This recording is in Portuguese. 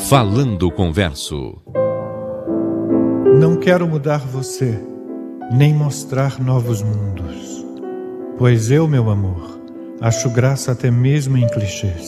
Falando com Verso. Não quero mudar você, nem mostrar novos mundos, pois eu, meu amor, acho graça até mesmo em clichês.